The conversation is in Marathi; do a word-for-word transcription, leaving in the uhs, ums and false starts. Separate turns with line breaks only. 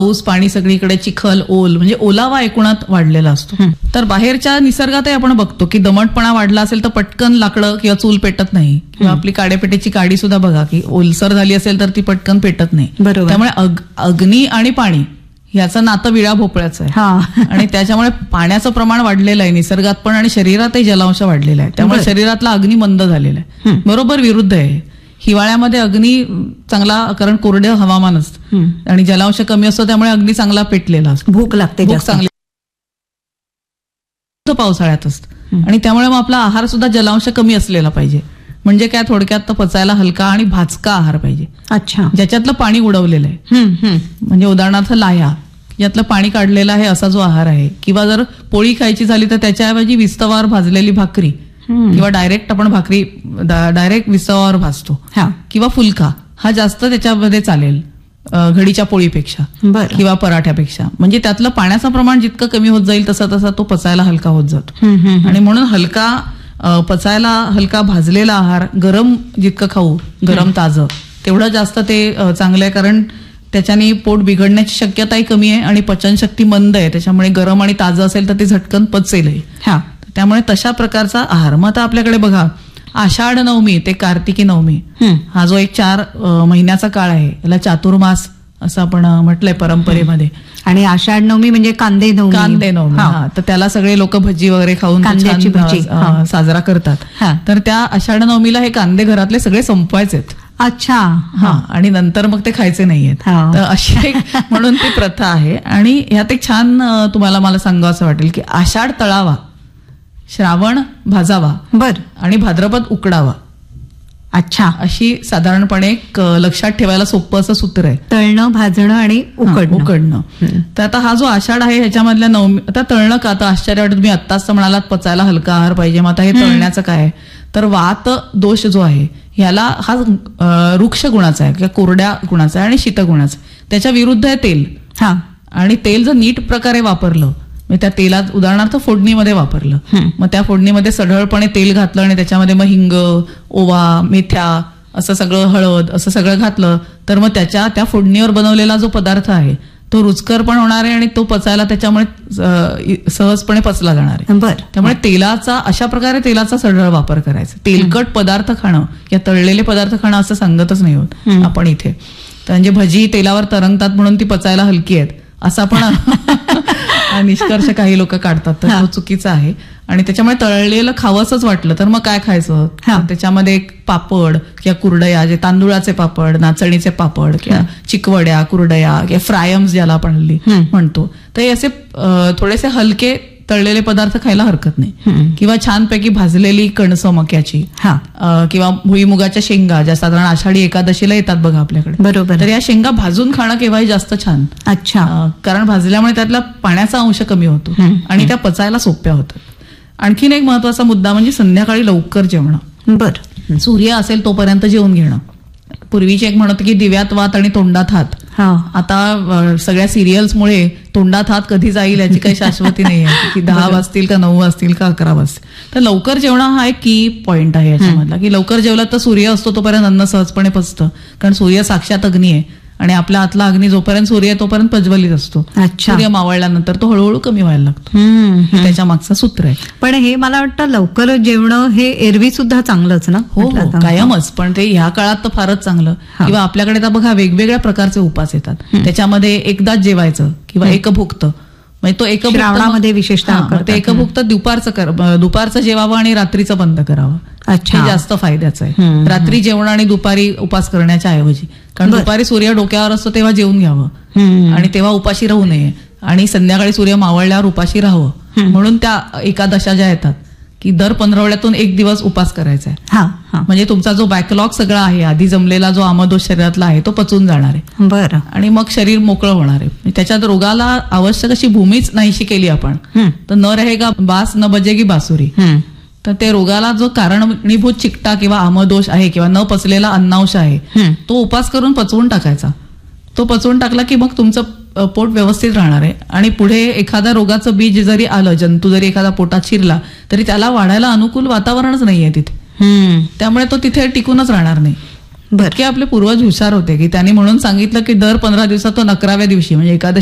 पाऊस पाणी सगळीकडे चिखल ओल म्हणजे ओलावा एकूणात वाढलेला असतो. तर बाहेरच्या निसर्गातही आपण बघतो की दमटपणा वाढला असेल तर पटकन लाकडं किंवा चूल पेटत नाही, किंवा आपली काड्यापेटेची काडी सुद्धा बघा की ओलसर झाली असेल तर ती पटकन पेटत नाही. त्यामुळे अग्नी आणि पाणी याचं नातं विळा भोपळ्याचं आहे. आणि त्याच्यामुळे पाण्याचं प्रमाण वाढलेलं आहे निसर्गात पण, आणि शरीरातही जलांश वाढलेला आहे. त्यामुळे शरीरातला अग्नी मंद झालेला आहे. बरोबर विरुद्ध आहे. हिवाळ्यामध्ये अग्नी चांगला, कारण कोरडं हवामान असतं आणि जलांश कमी असतो, त्यामुळे अग्नी चांगला पेटलेला असतो,
भूक लागते,
भूक चांगली. पावसाळ्यात असतं आणि त्यामुळे मग आपला आहार सुद्धा जलांश कमी असलेला पाहिजे. म्हणजे काय, थोडक्यात पचायला हलका आणि भाजका आहार पाहिजे.
अच्छा.
ज्याच्यातलं पाणी उडवलेलं आहे, म्हणजे उदाहरणार्थ लाह्या, यातलं पाणी काढलेलं आहे असा जो आहार आहे. किंवा जर पोळी खायची झाली तर त्याच्याऐवजी विस्तवावर भाजलेली भाकरी, किंवा डायरेक्ट आपण भाकरी डायरेक्ट विस्तवावर भाजतो, किंवा फुलका, हा जास्त त्याच्यामध्ये चालेल घडीच्या पोळीपेक्षा किंवा पराठ्यापेक्षा. म्हणजे त्यातलं पाण्याचं प्रमाण जितकं कमी होत जाईल तसा तसा तो पचायला हलका होत जातो. आणि म्हणून हलका पचायला हलका भाजलेला आहार, गरम जितकं खाऊ, गरम ताजं, तेवढं जास्त ते चांगलं आहे. कारण त्याच्याने पोट बिघडण्याची शक्यताही कमी आहे आणि पचनशक्ती मंद आहे. त्याच्यामुळे गरम आणि ताजं असेल तर ते झटकन पचेलही. त्यामुळे तशा प्रकारचा आहार. मग आता आपल्याकडे बघा, आषाढ नवमी ते कार्तिकी नवमी हा जो एक चार महिन्याचा काळ आहे, याला चातुर्मास असं आपण म्हटलंय परंपरेमध्ये.
आणि आषाढ नवमी म्हणजे कांदे नवमी.
कांदे नवमी, हा. तर त्याला सगळे लोक भजी वगैरे खाऊन
कांद्याची भजी
साजरा करतात. तर त्या आषाढ नवमीला हे कांदे घरातले सगळे संपवायचेत.
अच्छा.
हा. आणि नंतर मग ते खायचे नाहीयेत. तर अशी एक म्हणून ती प्रथा आहे. आणि ह्यात एक छान तुम्हाला मला सांगावं असं वाटेल की आषाढ तळावा, श्रावण भाजावा, बर आणि भाद्रपद उकडावा.
अच्छा.
अशी साधारणपणे एक लक्षात ठेवायला सोपं असं सूत्र आहे.
तळणं, भाजणं आणि उकडणं.
उकडणं. तर आता हा जो आषाढ आहे ह्याच्यामधल्या नवमी, आता तळणं का, आता आश्चर्य वाटत, तुम्ही आत्ताच म्हणालात पचायला हलका आहार पाहिजे. मग आता हे तळण्याचं काय, तर वात दोष जो आहे ह्याला हा वृक्ष गुणाचा आहे किंवा कोरड्या गुणाचा आहे आणि शीत गुणाचा. त्याच्या विरुद्ध आहे तेल. हा. आणि तेल जर नीट प्रकारे वापरलं, त्या तेलात उदाहरणार्थ फोडणीमध्ये वापरलं, मग त्या फोडणीमध्ये सढळपणे तेल घातलं आणि त्याच्यामध्ये मग हिंग, ओवा, मेथ्या असं सगळं, हळद असं सगळं घातलं, तर मग त्याच्या त्या फोडणीवर बनवलेला जो पदार्थ आहे तो रुचकर पण होणार आहे आणि तो पचायला त्याच्यामुळे सहजपणे पचला जाणार आहे. बरं. त्यामुळे तेलाचा, अशा प्रकारे तेलाचा सढळ वापर करायचा. तेलकट पदार्थ खाणं या तळलेले पदार्थ खाणं असं सांगतच नाही होत आपण इथे. तर म्हणजे भजी तेलावर तरंगतात म्हणून ती पचायला हलकी आहेत असा पण निष्कर्ष काही लोक काढतात, तर तो चुकीचा आहे. आणि त्याच्यामुळे तळलेलं खावंसच वाटलं तर मग काय खायचं, त्याच्यामध्ये पापड किंवा कुरडया, जे तांदुळाचे पापड, नाचणीचे पापड किंवा चिकवड्या, कुरडया किंवा फ्रायम्स ज्याला आपण हल्ली म्हणतो, तर हे असे थोडेसे हलके तळलेले पदार्थ खायला हरकत नाही. किंवा छानपैकी भाजलेली कणसं मक्याची, किंवा भुईमुगाच्या शेंगा, ज्या साधारण आषाढी एकादशीला येतात बघा आपल्याकडे. बरोबर. तर या शेंगा भाजून खाणं केव्हाही जास्त छान. अच्छा. कारण भाजल्यामुळे त्यातला पाण्याचा अंश कमी होतो आणि त्या पचायला सोप्या होतात. आणखीन एक महत्वाचा मुद्दा म्हणजे संध्याकाळी लवकर जेवणं. बर. सूर्य असेल तोपर्यंत जेवून घेणं. पूर्वीची एक म्हणत की दिव्यात वात आणि तोंडात हात. आता सगळ्या सिरियल्समुळे तोंडात हात कधी जाईल याची काही शाश्वती नाही आहे, की दहा वाजतील का नऊ वाजतील का अकरा वाजतील. तर लवकर जेवणं हा एक की पॉइंट आहे याच्यामधला, की लवकर जेवला तर सूर्य असतो तोपर्यंत अन्न सहजपणे पचतं. कारण सूर्य साक्षात अग्नी आहे आणि आपल्या आतला अग्नी जोपर्यंत सूर्य आहे तोपर्यंत प्रज्वलित असतो. सूर्य मावळल्यानंतर तो हळूहळू कमी व्हायला लागतो. त्याच्या मागचं सूत्र आहे.
पण हे मला वाटतं लवकर जेवणं हे एरवी सुद्धा चांगलंच ना.
हो, कायमच. पण ते ह्या काळात तर फारच चांगलं. किंवा आपल्याकडे तर बघा वेगवेगळ्या प्रकारचे उपास येतात. त्याच्यामध्ये एकदाच जेवायचं किंवा एकभुक्त, म्हणजे तो एक
श्रावणामध्ये विशेषतः
ते एकभुक्त दुपारचं दुपारचं जेवावं आणि रात्रीचं बंद करावं. हे जास्त फायद्याचं आहे. रात्री जेवण आणि दुपारी उपास करण्याच्या ऐवजी. कारण दुपारी सूर्य डोक्यावर असतो तेव्हा जेवून घ्यावं आणि तेव्हा उपाशी राहू नये, आणि संध्याकाळी सूर्य मावळल्यावर उपाशी राहावं. म्हणून त्या एकादशा ज्या येतात की दर पंधरवड्यातून एक दिवस उपास करायचा आहे. म्हणजे तुमचा जो बॅकलॉग सगळा आहे, आधी जमलेला जो आमदोष शरीरातला आहे, तो पचून जाणार आहे. बरं. आणि मग शरीर मोकळं होणार आहे. त्याच्यात रोगाला आवश्यक अशी भूमीच नाहीशी केली आपण तर न रहेगा बास न बजेगी बासुरी. तर ते रोगाला जो कारणीभूत चिकटा किंवा आमदोष आहे किंवा न पचलेला अन्नांश आहे तो उपास करून पचवून टाकायचा. तो पचवून टाकला की मग तुमचं पोट व्यवस्थित राहणार आहे. आणि पुढे एखाद्या रोगाचं बीज जरी आलं, जंतू जरी एखादा पोटात शिरला तरी त्याला वाढायला अनुकूल वातावरणच नाहीये तिथे. त्यामुळे तो तिथे टिकूनच राहणार नाही.
बरं.
इतके आपले पूर्वज हुशार होते की त्यांनी म्हणून सांगितलं की दर पंधरा दिवसातून अकराव्या दिवशी म्हणजे एकादशी